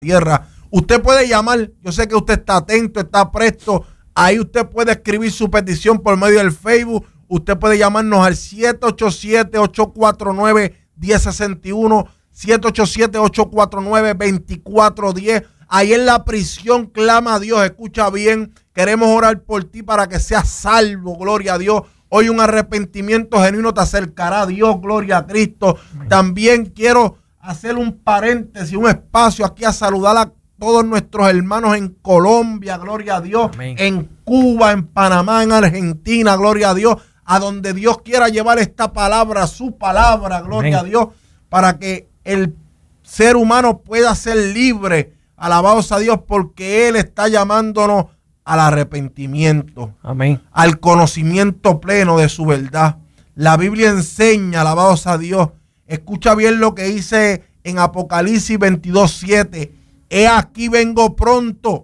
tierra. Usted puede llamar, yo sé que usted está atento, está presto, ahí usted puede escribir su petición por medio del Facebook, usted puede llamarnos al 787-849-1061, 787-849-2410, ahí en la prisión clama a Dios, escucha bien, queremos orar por ti para que seas salvo, gloria a Dios. Hoy un arrepentimiento genuino te acercará a Dios, gloria a Cristo. También quiero hacer un paréntesis, un espacio aquí a saludar a todos nuestros hermanos en Colombia, gloria a Dios, amén. En Cuba, en Panamá, en Argentina, gloria a Dios, a donde Dios quiera llevar esta palabra, su palabra, gloria amén. A Dios, para que el ser humano pueda ser libre, alabados a Dios, porque Él está llamándonos al arrepentimiento, amén, al conocimiento pleno de su verdad. La Biblia enseña, alabados a Dios, escucha bien lo que dice en Apocalipsis 22:7. He aquí vengo pronto.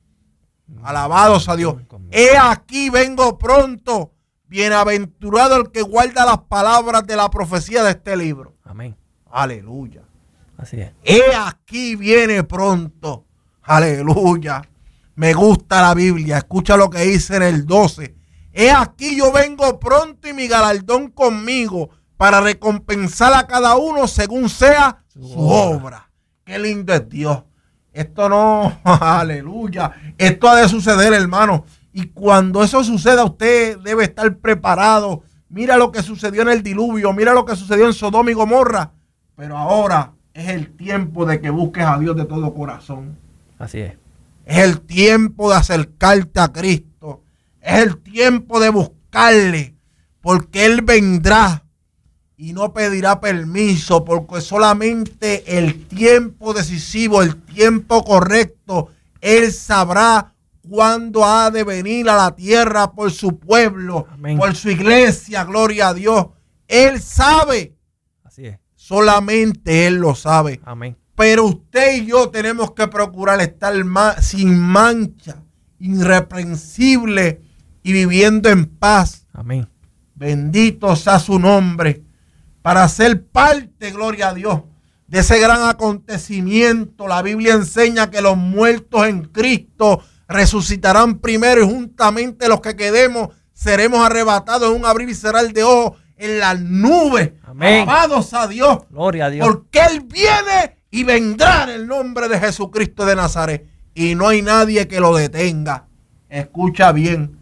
Alabados a Dios. He aquí vengo pronto. Bienaventurado el que guarda las palabras de la profecía de este libro. Amén. Aleluya. Así es. He aquí viene pronto. Aleluya. Me gusta la Biblia. Escucha lo que dice en el 12. He aquí yo vengo pronto y mi galardón conmigo, para recompensar a cada uno según sea su obra. Qué lindo es Dios. Esto no, aleluya. Esto ha de suceder, hermano. Y cuando eso suceda, usted debe estar preparado. Mira lo que sucedió en el diluvio. Mira lo que sucedió en Sodoma y Gomorra. Pero ahora es el tiempo de que busques a Dios de todo corazón. Así es. Es el tiempo de acercarte a Cristo. Es el tiempo de buscarle. Porque Él vendrá. Y no pedirá permiso, porque solamente el tiempo decisivo, el tiempo correcto, Él sabrá cuándo ha de venir a la tierra por su pueblo, amén, por su iglesia, gloria a Dios. Él sabe. Así es. Solamente Él lo sabe. Amén. Pero usted y yo tenemos que procurar estar sin mancha, irreprensible y viviendo en paz. Amén. Bendito sea su nombre. Para ser parte, gloria a Dios, de ese gran acontecimiento. La Biblia enseña que los muertos en Cristo resucitarán primero y juntamente los que quedemos seremos arrebatados en un abrir y cerrar de ojos en las nubes. Amén. Alabados a Dios. Gloria a Dios. Porque Él viene y vendrá en el nombre de Jesucristo de Nazaret. Y no hay nadie que lo detenga. Escucha bien.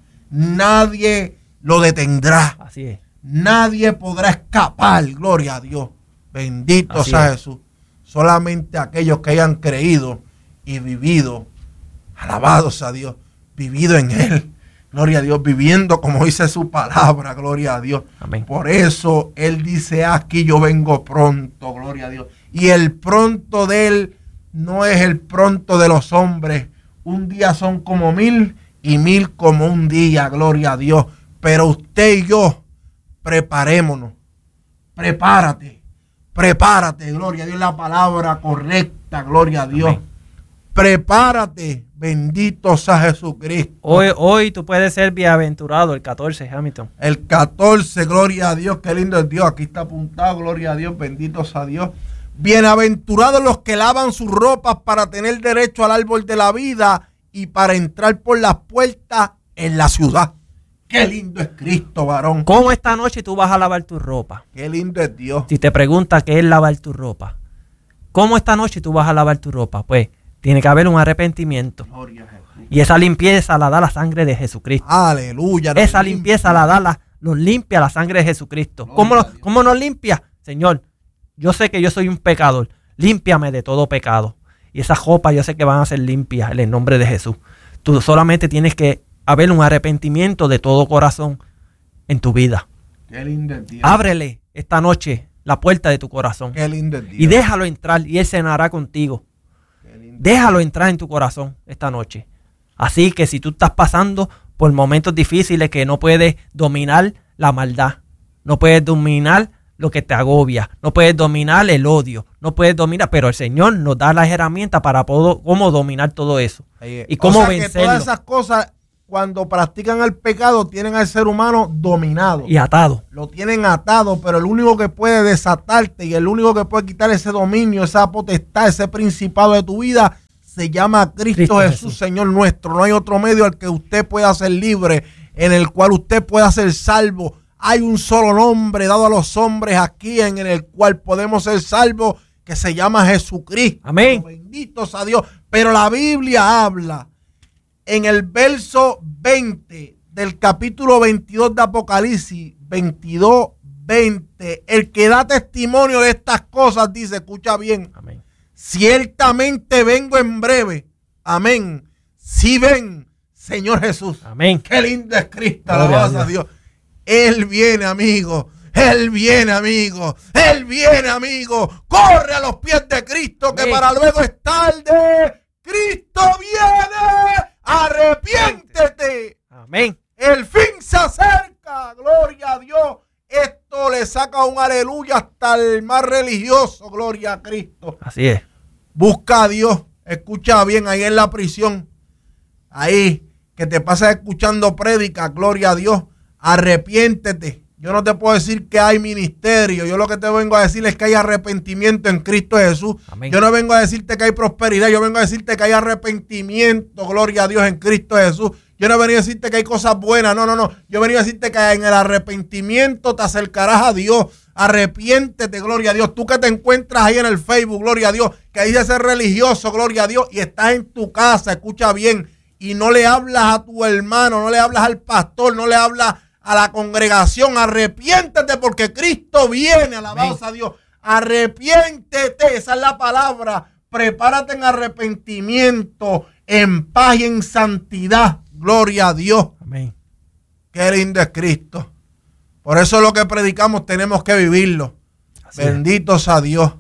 Nadie lo detendrá. Así es. Nadie podrá escapar, gloria a Dios. Bendito sea Jesús. Solamente aquellos que hayan creído y vivido, alabados a Dios, vivido en Él, gloria a Dios, viviendo como dice su palabra, gloria a Dios. Amén. Por eso Él dice, aquí yo vengo pronto, gloria a Dios. Y el pronto de Él no es el pronto de los hombres. Un día son como 1000 y 1000 como un día, gloria a Dios. Pero usted y yo, preparémonos, prepárate, gloria a Dios, la palabra correcta, gloria a Dios. Amén. Prepárate, bendito sea Jesucristo. Hoy tú puedes ser bienaventurado, el 14, Hamilton. El 14, gloria a Dios, qué lindo es Dios, aquí está apuntado, gloria a Dios, bendito sea Dios. Bienaventurados los que lavan sus ropas para tener derecho al árbol de la vida y para entrar por las puertas en la ciudad. Qué lindo es Cristo, varón. ¿Cómo esta noche tú vas a lavar tu ropa? Qué lindo es Dios. Si te pregunta qué es lavar tu ropa, ¿cómo esta noche tú vas a lavar tu ropa? Pues tiene que haber un arrepentimiento. Gloria a Jesús. Y esa limpieza la da la sangre de Jesucristo. Aleluya. Esa limpieza nos limpia la sangre de Jesucristo. ¿Cómo nos limpia? Señor, yo sé que yo soy un pecador. Límpiame de todo pecado. Y esas ropas yo sé que van a ser limpias en el nombre de Jesús. Tú solamente tienes que haber un arrepentimiento de todo corazón en tu vida. Qué lindo es Dios. Ábrele esta noche la puerta de tu corazón. Qué lindo es Dios. Y déjalo entrar y Él cenará contigo. Déjalo entrar en tu corazón esta noche. Así que si tú estás pasando por momentos difíciles que no puedes dominar la maldad, no puedes dominar lo que te agobia, no puedes dominar el odio, no puedes dominar, pero el Señor nos da las herramientas para cómo dominar todo eso y cómo vencerlo. Que todas esas cosas cuando practican el pecado, tienen al ser humano dominado. Y atado. Lo tienen atado, pero el único que puede desatarte y el único que puede quitar ese dominio, esa potestad, ese principado de tu vida, se llama Cristo Jesús, Señor nuestro. No hay otro medio al que usted pueda ser libre, en el cual usted pueda ser salvo. Hay un solo nombre dado a los hombres aquí en el cual podemos ser salvos, que se llama Jesucristo. Amén. Bendito sea Dios. Pero la Biblia habla en el verso 20 del capítulo 22 de Apocalipsis, 22, 20, el que da testimonio de estas cosas dice, escucha bien, Amén. Ciertamente vengo en breve. Amén. Si ven, Señor Jesús. Amén. Qué lindo es Cristo, alabanza a Dios. Él viene, amigo. Él viene, amigo. Él viene, amigo. Corre a los pies de Cristo, que para luego es tarde. Cristo viene. Arrepiéntete. Amén. El fin se acerca. Gloria a Dios. Esto le saca un aleluya hasta el más religioso. Gloria a Cristo. Así es. Busca a Dios. Escucha bien ahí en la prisión. Ahí que te pasas escuchando prédica. Gloria a Dios. Arrepiéntete. Yo no te puedo decir que hay ministerio. Yo lo que te vengo a decir es que hay arrepentimiento en Cristo Jesús. Amén. Yo no vengo a decirte que hay prosperidad. Yo vengo a decirte que hay arrepentimiento. Gloria a Dios en Cristo Jesús. Yo no vengo a decirte que hay cosas buenas. No. Yo vengo a decirte que en el arrepentimiento te acercarás a Dios. Arrepiéntete, gloria a Dios. Tú que te encuentras ahí en el Facebook, gloria a Dios, que dices ser religioso, gloria a Dios, y estás en tu casa, escucha bien, y no le hablas a tu hermano, no le hablas al pastor, no le hablas a la congregación. Arrepiéntete porque Cristo viene, alabados a Dios. Arrepiéntete, esa es la palabra. Prepárate en arrepentimiento, en paz y en santidad. Gloria a Dios. Amén. Qué lindo es Cristo. Por eso lo que predicamos tenemos que vivirlo. Así Bendito sea Dios.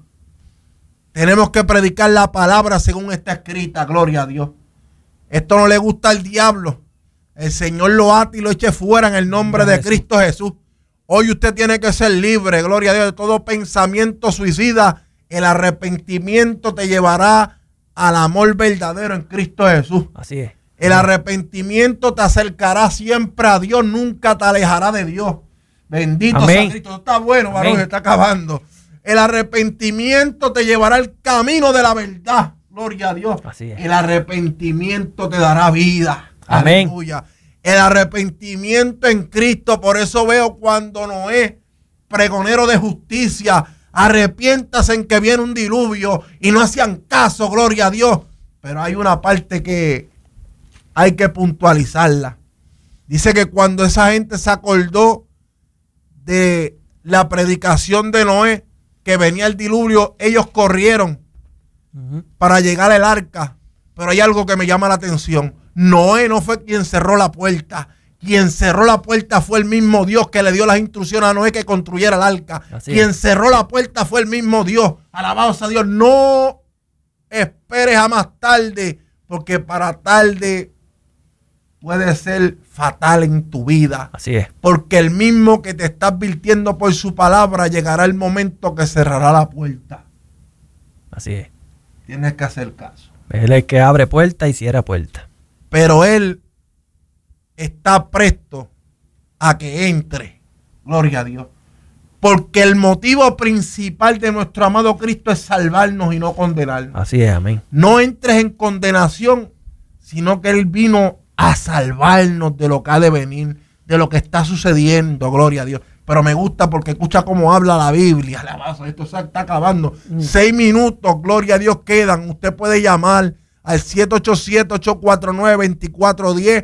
Tenemos que predicar la palabra según está escrita. Gloria a Dios. Esto no le gusta al diablo. El Señor lo ata y lo eche fuera en el nombre de Cristo Jesús. Hoy usted tiene que ser libre, gloria a Dios, de todo pensamiento suicida. El arrepentimiento te llevará al amor verdadero en Cristo Jesús. Así es. El arrepentimiento te acercará siempre a Dios, nunca te alejará de Dios. Bendito sea Cristo. Está bueno, varón, se está acabando. El arrepentimiento te llevará al camino de la verdad. Gloria a Dios. Así es. El arrepentimiento te dará vida. Amén. Aleluya. El arrepentimiento en Cristo. Por eso veo cuando Noé, pregonero de justicia, arrepiéntase en que viene un diluvio y no hacían caso, gloria a Dios. Pero hay una parte que hay que puntualizarla. Dice que cuando esa gente se acordó de la predicación de Noé, que venía el diluvio, ellos corrieron para llegar al arca. Pero hay algo que me llama la atención. Noé no fue quien cerró la puerta. Quien cerró la puerta fue el mismo Dios que le dio las instrucciones a Noé que construyera el arca. Quien cerró la puerta fue el mismo Dios. Alabado sea Dios. No esperes a más tarde, porque para tarde puede ser fatal en tu vida. Así es. Porque el mismo que te está advirtiendo por su palabra, llegará el momento que cerrará la puerta. Así es. Tienes que hacer caso. Él es el que abre puerta y cierra puerta. Pero Él está presto a que entre. Gloria a Dios. Porque el motivo principal de nuestro amado Cristo es salvarnos y no condenarnos. Así es, amén. No entres en condenación, sino que Él vino a salvarnos de lo que ha de venir, de lo que está sucediendo. Gloria a Dios. Pero me gusta porque escucha cómo habla la Biblia. Esto se está acabando. 6 minutos, gloria a Dios, quedan. Usted puede llamar al 787-849-2410,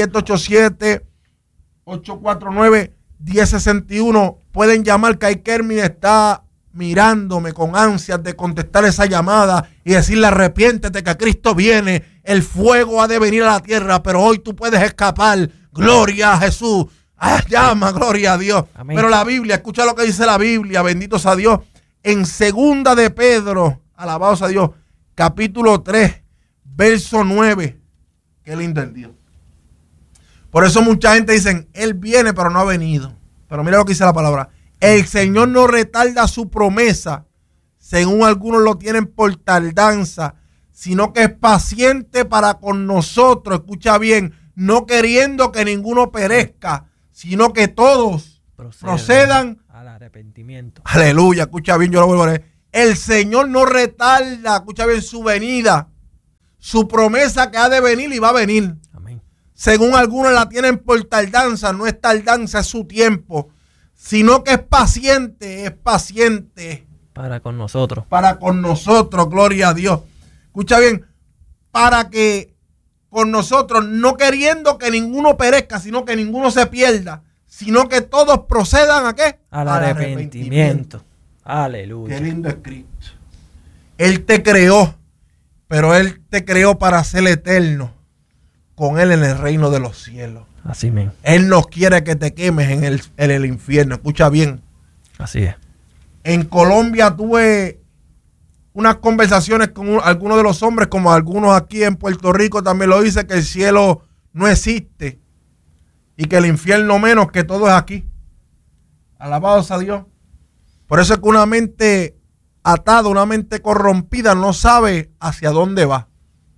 787-849-1061. Pueden llamar, que Kermin está mirándome con ansias de contestar esa llamada y decirle: arrepiéntete que Cristo viene, el fuego ha de venir a la tierra, pero hoy tú puedes escapar. Gloria a Jesús. Llama, gloria a Dios. Amén. Pero la Biblia, escucha lo que dice la Biblia, bendito sea Dios. En 2 de Pedro, alabado sea Dios, capítulo 3, verso 9. Qué lindo es Dios. Por eso mucha gente dice: Él viene pero no ha venido. Pero mira lo que dice la palabra. El Señor no retarda su promesa, según algunos lo tienen por tardanza, sino que es paciente para con nosotros. Escucha bien, no queriendo que ninguno perezca, sino que todos procedan al arrepentimiento. Aleluya, escucha bien, yo lo vuelvo a leer. El Señor no retarda, escucha bien, su venida, su promesa que ha de venir y va a venir. Amén. Según algunos la tienen por tardanza, no es tardanza, es su tiempo, sino que es paciente Para con nosotros. para con nosotros, gloria a Dios. Escucha bien, para que con nosotros, no queriendo que ninguno perezca, sino que ninguno se pierda, sino que todos procedan ¿a qué? Al arrepentimiento. Aleluya. Qué lindo es Cristo. Él te creó, pero Él te creó para ser eterno con Él en el reino de los cielos. Así mismo. Él no quiere que te quemes en el infierno. Escucha bien. Así es. En Colombia tuve unas conversaciones con algunos de los hombres, como algunos aquí en Puerto Rico también lo dice, que el cielo no existe y que el infierno menos, que todo es aquí. Alabados a Dios. Por eso es que una mente atada, una mente corrompida no sabe hacia dónde va.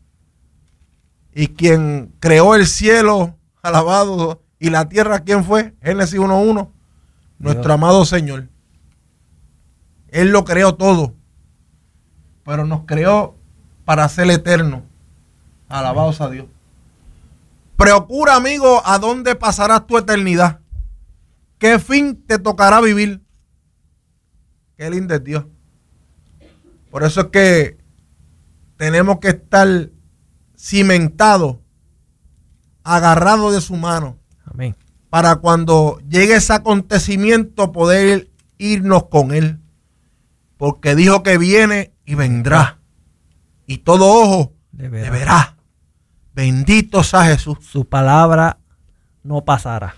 Y quien creó el cielo, alabado, y la tierra, ¿quién fue? Génesis 1:1, nuestro amado Señor. Él lo creó todo, pero nos creó para ser eterno. Alabados a Dios. Procura, amigo, a dónde pasarás tu eternidad. ¿Qué fin te tocará vivir? Qué lindo es Dios. Por eso es que tenemos que estar cimentados, agarrados de su mano. Amén. Para cuando llegue ese acontecimiento poder irnos con Él. Porque dijo que viene y vendrá. Y todo ojo le verá. Bendito sea Jesús. Su palabra no pasará.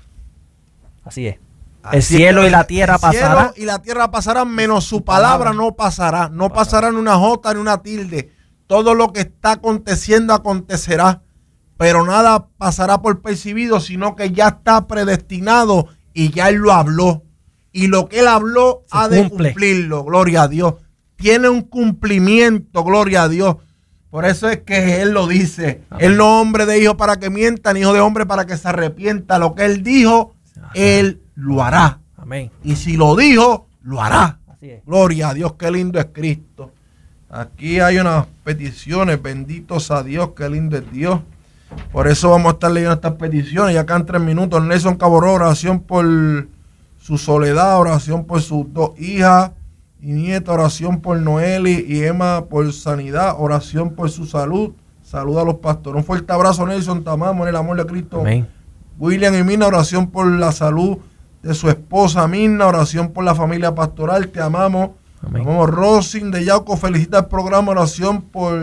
Así es. Así el cielo es, y la tierra pasarán. El cielo y la tierra pasarán, menos su palabra no pasará. No pasará ni una jota ni una tilde. Todo lo que está aconteciendo acontecerá. Pero nada pasará por percibido, sino que ya está predestinado y ya Él lo habló. Y lo que Él habló ha de cumplirlo, gloria a Dios. Tiene un cumplimiento, gloria a Dios. Por eso es que Él lo dice. Amén. Él no es hombre de hijo para que mienta, ni hijo de hombre para que se arrepienta. Lo que Él dijo, Él lo hará. Amén. Y si lo dijo, lo hará. Así es. Gloria a Dios, qué lindo es Cristo. Aquí hay unas peticiones, benditos a Dios, qué lindo es Dios. Por eso vamos a estar leyendo estas peticiones. Ya quedan 3 minutos. Nelson Caboró, oración por su soledad, oración por sus 2 hijas y nietas, oración por Noeli y Emma por sanidad, oración por su salud. Saluda a los pastores. Un fuerte abrazo, Nelson. Te amamos en el amor de Cristo. Amén. William y Mirna, oración por la salud de su esposa Mirna, oración por la familia pastoral. Te amamos. Amén. Amamos. Rosin de Yauco, felicita el programa, oración por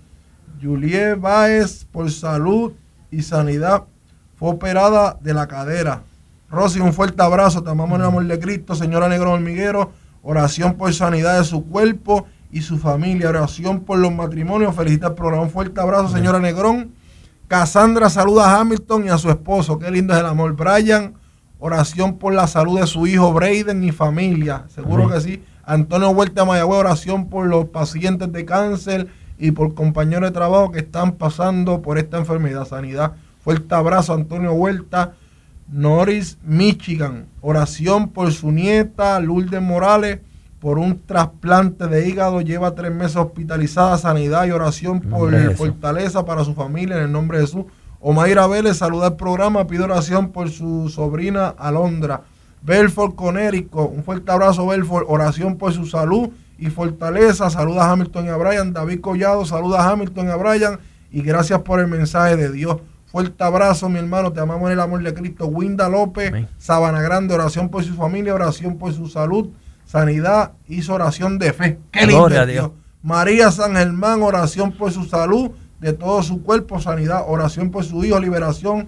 Juliet Báez por salud y sanidad. Fue operada de la cadera. Rosy, un fuerte abrazo. Te amamos en el amor de Cristo. Señora Negrón Hormiguero, oración por sanidad de su cuerpo y su familia. Oración por los matrimonios. Felicita el programa. Un fuerte abrazo, señora Negrón. Cassandra saluda a Hamilton y a su esposo. Qué lindo es el amor. Brian, oración por la salud de su hijo Braden y familia. Seguro que sí. Antonio Huerta Mayagüez, oración por los pacientes de cáncer y por compañeros de trabajo que están pasando por esta enfermedad. Sanidad. Fuerte abrazo, Antonio Huerta. Norris, Michigan, oración por su nieta Lourdes Morales por un trasplante de hígado, lleva 3 meses hospitalizada, sanidad y oración por fortaleza para su familia en el nombre de Jesús. Omaira Vélez, saluda al programa, pide oración por su sobrina Alondra. Belfort Conérico, un fuerte abrazo Belfort, oración por su salud y fortaleza, saluda a Hamilton y a Brian. David Collado, saluda a Hamilton y a Brian y gracias por el mensaje de Dios. Fuerte abrazo, mi hermano, te amamos en el amor de Cristo. Winda López, amén. Sabana Grande, oración por su familia, oración por su salud, sanidad, hizo oración de fe. ¡Qué lindo es Dios! María San Germán, oración por su salud, de todo su cuerpo, sanidad, oración por su hijo, liberación,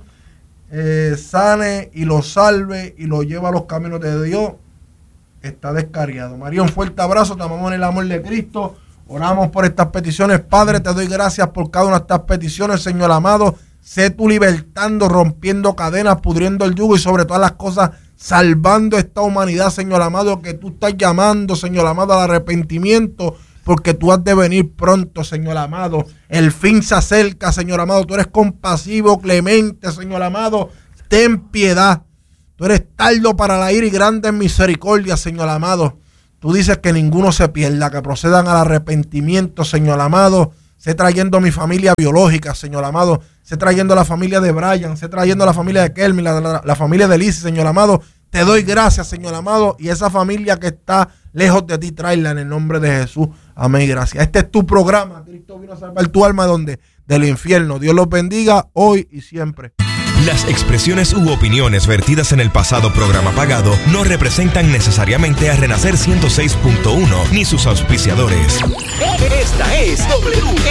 sane y lo salve y lo lleva a los caminos de Dios. Está descarriado. María, un fuerte abrazo, te amamos en el amor de Cristo. Oramos por estas peticiones. Padre, te doy gracias por cada una de estas peticiones, Señor amado. Sé tú libertando, rompiendo cadenas, pudriendo el yugo y sobre todas las cosas salvando esta humanidad, Señor amado, que tú estás llamando, Señor amado, al arrepentimiento porque tú has de venir pronto, Señor amado. El fin se acerca, Señor amado. Tú eres compasivo, clemente, Señor amado. Ten piedad. Tú eres tardo para la ira y grande en misericordia, Señor amado. Tú dices que ninguno se pierda, que procedan al arrepentimiento, Señor amado. Sé trayendo a mi familia biológica, Señor amado. Sé trayendo a la familia de Brian. Sé trayendo a la familia de Kelmy, la familia de Lizzie, Señor amado. Te doy gracias, Señor amado. Y esa familia que está lejos de ti, tráela en el nombre de Jesús. Amén, gracias. Este es tu programa. Cristo vino a salvar tu alma donde del infierno. Dios los bendiga hoy y siempre. Las expresiones u opiniones vertidas en el pasado programa pagado no representan necesariamente a Renacer 106.1 ni sus auspiciadores. Esta es W.